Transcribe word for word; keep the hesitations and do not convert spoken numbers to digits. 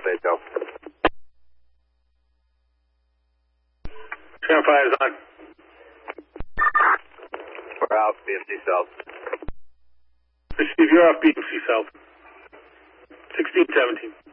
eight, go. Channel five is on. We're out, B M C South. Steve, you're off B M C South. sixteen seventeen.